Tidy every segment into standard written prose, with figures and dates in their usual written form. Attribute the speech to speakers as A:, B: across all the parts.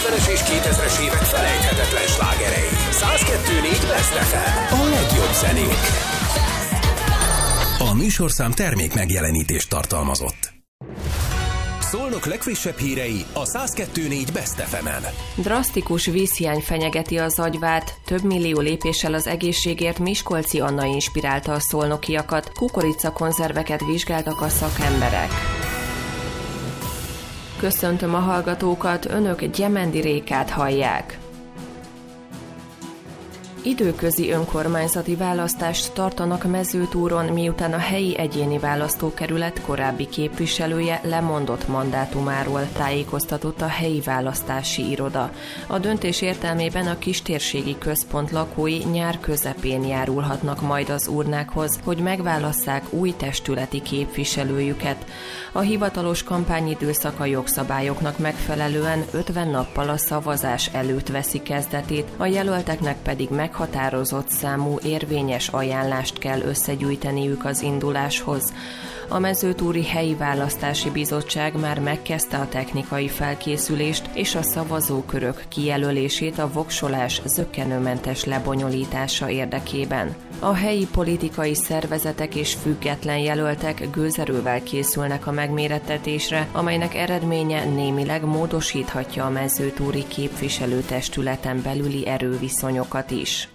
A: 90-es és 2000-es évek felejthetetlen slágerei. 102.4 Best FM. A legjobb zenék. A műsorszám termék megjelenítést tartalmazott. Szolnok legfrissebb hírei a 102.4 Best FM-en.
B: Drasztikus vízhiány fenyegeti a Zagyvát, több millió lépéssel az egészségért Miskolci Anna inspirálta a szolnokiakat, kukoricakonzerveket vizsgáltak a szakemberek. Köszöntöm a hallgatókat, önök Gyemendi Rékát hallják. Időközi önkormányzati választást tartanak Mezőtúron, miután a helyi egyéni választókerület korábbi képviselője lemondott mandátumáról, tájékoztatott a helyi választási iroda. A döntés értelmében a kistérségi központ lakói nyár közepén járulhatnak majd az urnákhoz, hogy megválasszák új testületi képviselőjüket. A hivatalos kampányidőszak a jogszabályoknak megfelelően 50 nappal a szavazás előtt veszi kezdetét, a jelölteknek pedig meghatározott számú érvényes ajánlást kell összegyűjteniük az induláshoz. A Mezőtúri Helyi Választási Bizottság már megkezdte a technikai felkészülést és a szavazókörök kijelölését a voksolás zökkenőmentes lebonyolítása érdekében. A helyi politikai szervezetek és független jelöltek gőzerővel készülnek a megmérettetésre, amelynek eredménye némileg módosíthatja a mezőtúri képviselőtestületen belüli erőviszonyokat is.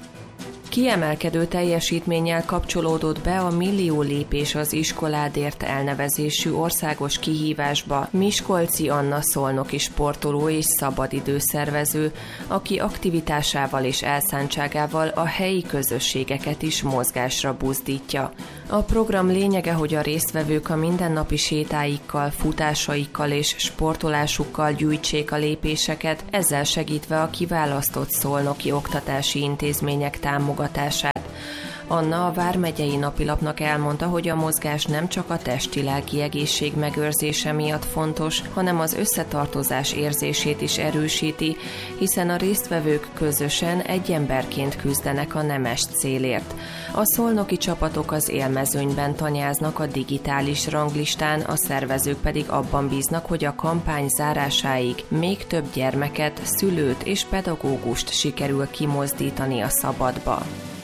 B: Kiemelkedő teljesítménnyel kapcsolódott be a Millió lépés az iskoládért elnevezésű országos kihívásba Miskolci Anna szolnoki sportoló és szabadidőszervező, aki aktivitásával és elszántságával a helyi közösségeket is mozgásra buzdítja. A program lényege, hogy a résztvevők a mindennapi sétáikkal, futásaikkal és sportolásukkal gyűjtsék a lépéseket, ezzel segítve a kiválasztott szolnoki oktatási intézmények támogatását. Anna a Vármegyei Napilapnak elmondta, hogy a mozgás nem csak a testi-lelki egészség megőrzése miatt fontos, hanem az összetartozás érzését is erősíti, hiszen a résztvevők közösen egy emberként küzdenek a nemes célért. A szolnoki csapatok az élmezőnyben tanyáznak a digitális ranglistán, a szervezők pedig abban bíznak, hogy a kampány zárásáig még több gyermeket, szülőt és pedagógust sikerül kimozdítani a szabadba.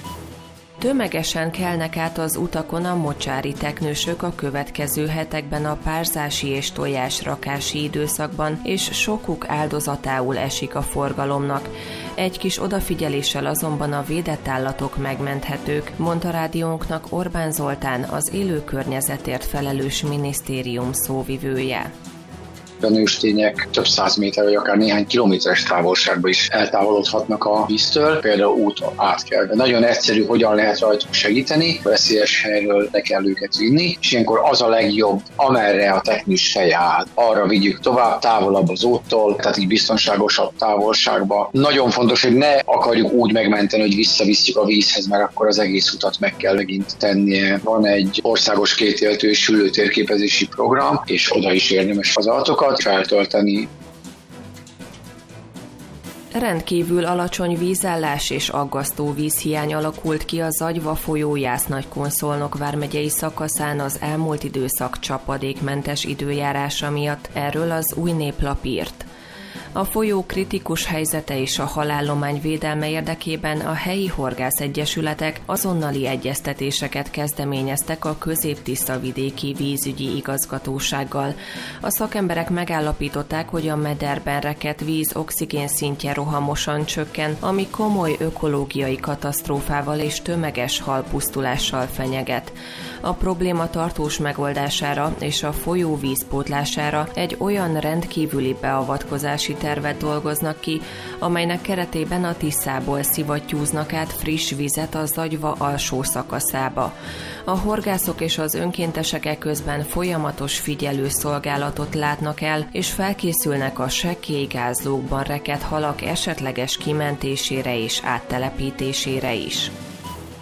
B: Tömegesen kelnek át az utakon a mocsári teknősök a következő hetekben a párzási és tojásrakási időszakban, és sokuk áldozatául esik a forgalomnak. Egy kis odafigyeléssel azonban a védett állatok megmenthetők, mondta rádiónknak Orbán Zoltán, az élő környezetért felelős minisztérium szóvivője.
C: A nőstények több 100 méter vagy akár néhány kilométeres távolságba is eltávolodhatnak a víztől, például út átkelve. Nagyon egyszerű, hogyan lehet rajtuk segíteni, veszélyes helyről le kell őket vinni, és ilyenkor az a legjobb, amerre a teknős feje áll. Arra vigyük tovább, távolabb az úttól, tehát így biztonságosabb távolságba. Nagyon fontos, hogy ne akarjuk úgy megmenteni, hogy visszavisszük a vízhez, mert akkor az egész utat meg kell megint tennie. Van egy országos kétéltő és sülő térképezési program, és oda is érdemes az adatokat feltölteni.
B: Rendkívül alacsony vízállás és aggasztó vízhiány alakult ki a Zagyva folyó Jász-Nagykun-Szolnok vármegyei szakaszán az elmúlt időszak csapadékmentes időjárása miatt, erről az Új Néplap írt. A folyó kritikus helyzete és a halállomány védelme érdekében a helyi horgászegyesületek azonnali egyeztetéseket kezdeményeztek a Közép-Tiszavidéki vízügyi igazgatósággal. A szakemberek megállapították, hogy a mederben rekedt víz oxigén szintje rohamosan csökken, ami komoly ökológiai katasztrófával és tömeges halpusztulással fenyeget. A probléma tartós megoldására és a folyó vízpótlására egy olyan rendkívüli beavatkozási tervet dolgoznak ki, amelynek keretében a Tiszából szivattyúznak át friss vizet a Zagyva alsó szakaszába. A horgászok és az önkéntesek eközben folyamatos figyelőszolgálatot látnak el, és felkészülnek a sekély gázlókban rekedt halak esetleges kimentésére és áttelepítésére is.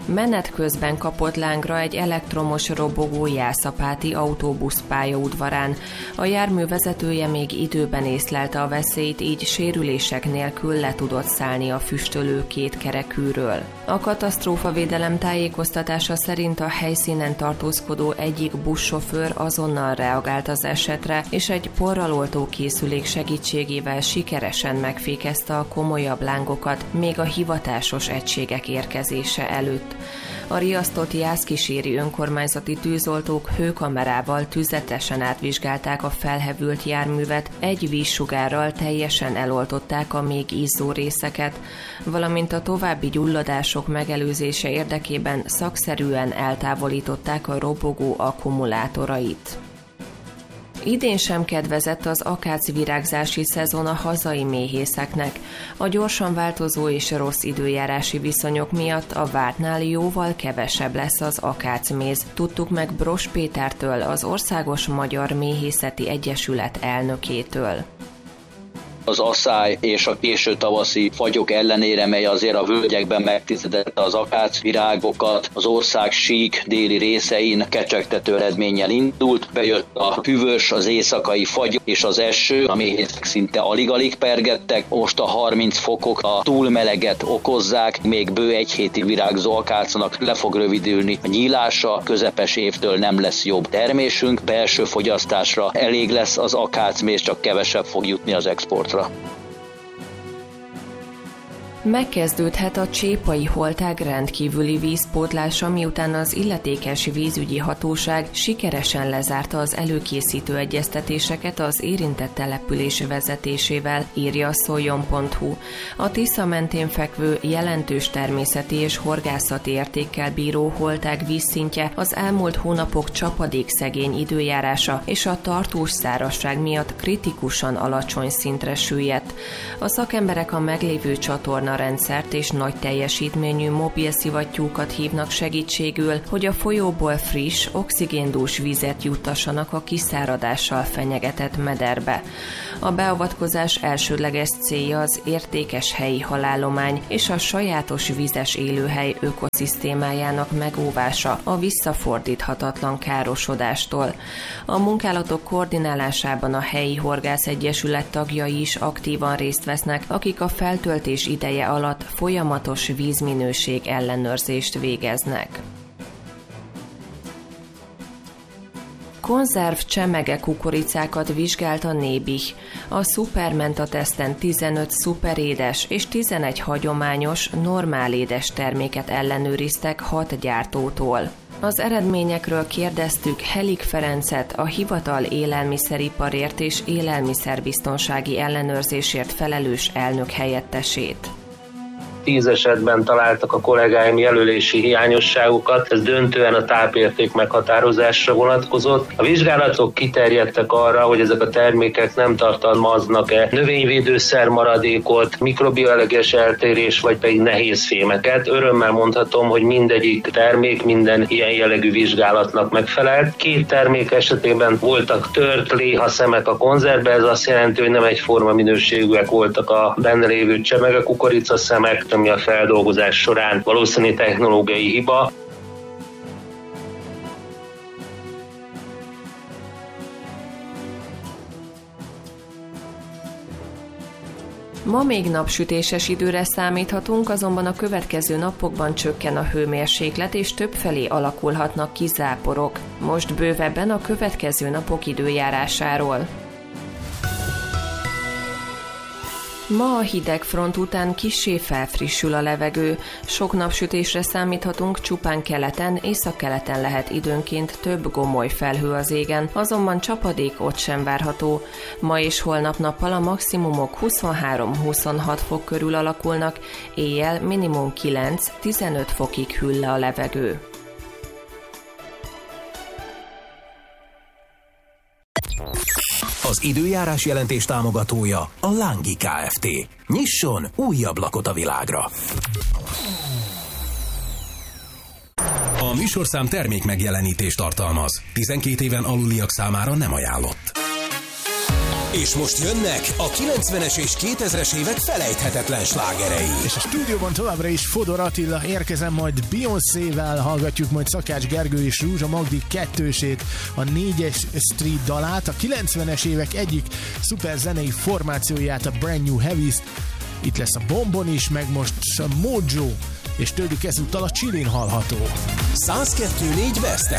B: Menet közben kapott lángra egy elektromos robogó Jászapáti autóbuszpályaudvarán. A jármű vezetője még időben észlelte a veszélyt, így sérülések nélkül le tudott szállni a füstölő kétkerekűről. A katasztrófavédelem tájékoztatása szerint a helyszínen tartózkodó egyik buszsofőr azonnal reagált az esetre, és egy porraloltó készülék segítségével sikeresen megfékezte a komolyabb lángokat még a hivatásos egységek érkezése előtt. A riasztott Jászkíséri önkormányzati tűzoltók hőkamerával tüzetesen átvizsgálták a felhevült járművet, egy vízsugárral teljesen eloltották a még izzó részeket, valamint a további gyulladások megelőzése érdekében szakszerűen eltávolították a robogó akkumulátorait. Idén sem kedvezett az akácvirágzási szezon a hazai méhészeknek. A gyorsan változó és rossz időjárási viszonyok miatt a vártnál jóval kevesebb lesz az akácméz. Tudtuk meg Bros Pétertől, az Országos Magyar Méhészeti Egyesület elnökétől.
D: Az asszály és a késő tavaszi fagyok ellenére, mely azért a völgyekben megtizedette az akácvirágokat, az ország sík déli részein kecsegtető eredménnyel indult, bejött a hűvös, az éjszakai fagy és az eső, a méhészek szinte alig-alig pergettek, most a 30 fokok a túlmeleget okozzák, még bő egy hétig virágzó akácnak le fog rövidülni a nyílása, közepes évtől nem lesz jobb termésünk, belső fogyasztásra elég lesz az akácméz, csak kevesebb fog jutni az exportra.
B: Megkezdődhet a Csépai Holtág rendkívüli vízpótlása, miután az illetékes vízügyi hatóság sikeresen lezárta az előkészítő egyeztetéseket az érintett település vezetésével, írja a szoljon.hu. A Tisza mentén fekvő jelentős természeti és horgászati értékkel bíró Holtág vízszintje az elmúlt hónapok csapadékszegény időjárása és a tartós szárazság miatt kritikusan alacsony szintre süllyedt. A szakemberek a meglévő csatorna rendszert és nagy teljesítményű mobil szivattyúkat hívnak segítségül, hogy a folyóból friss, oxigéndús vizet juttassanak a kiszáradással fenyegetett mederbe. A beavatkozás elsődleges célja az értékes helyi halállomány és a sajátos vizes élőhely ökoszisztémájának megóvása a visszafordíthatatlan károsodástól. A munkálatok koordinálásában a helyi horgászegyesület tagjai is aktívan részt vesznek, akik a feltöltés ideje alatt folyamatos vízminőség ellenőrzést végeznek. Konzerv csemege kukoricákat vizsgált a Nébih. A Supermenta teszten 15 szuperédes és 11 hagyományos, normál édes terméket ellenőriztek 6 gyártótól. Az eredményekről kérdeztük Helik Ferencet, a hivatal élelmiszeriparért és élelmiszerbiztonsági ellenőrzésért felelős elnök helyettesét.
E: 10 esetben találtak a kollégáim jelölési hiányosságokat, ez döntően a tápérték meghatározásra vonatkozott. A vizsgálatok kiterjedtek arra, hogy ezek a termékek nem tartalmaznak-e növényvédőszer maradékot, mikrobiológiás eltérés, vagy pedig nehéz fémeket. Örömmel mondhatom, hogy mindegyik termék minden ilyen jellegű vizsgálatnak megfelelt. 2 termék esetében voltak tört léhaszemek a konzervbe, ez azt jelenti, hogy nem egyforma minőségűek voltak a benne lévő csemege kukoricaszemek, ami a feldolgozás során valószínű technológiai hiba.
B: Ma még napsütéses időre számíthatunk, azonban a következő napokban csökken a hőmérséklet, és többfelé alakulhatnak ki záporok. Most bővebben a következő napok időjárásáról. Ma a hideg front után kissé felfrissül a levegő. Sok napsütésre számíthatunk, csupán keleten, északkeleten lehet időnként több gomoly felhő az égen, azonban csapadék ott sem várható. Ma és holnap nappal a maximumok 23-26 fok körül alakulnak, éjjel minimum 9-15 fokig hűl le a levegő.
A: Az időjárás jelentés támogatója a Lángi Kft. Nyisson új ablakot a világra! A műsorszám termék megjelenítést tartalmaz. 12 éven aluliak számára nem ajánlott. És most jönnek a 90-es és 2000-es évek felejthetetlen slágerei.
F: És a stúdióban továbbra is Fodor Attila, érkezem majd Beyoncével, hallgatjuk majd Szakács Gergő és Rúzsa Magdi kettősét, a 4-es Street dalát, a 90-es évek egyik szuper zenei formációját, a Brand New Heavies. Itt lesz a Bombon is, meg most a Mojo, és tőlük ezúttal a Chilin hallható.
A: 102.4 Best